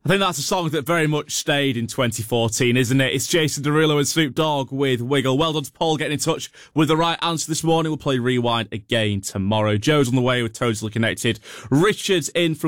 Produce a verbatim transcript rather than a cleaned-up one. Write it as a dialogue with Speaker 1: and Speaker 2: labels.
Speaker 1: I think that's a song that very much stayed in twenty fourteen, isn't it? It's Jason Derulo and Snoop Dogg with Wiggle. Well done to Paul getting in touch with the right answer this morning. We'll play Rewind again tomorrow. Joe's on the way with Totally Connected. Richard's in from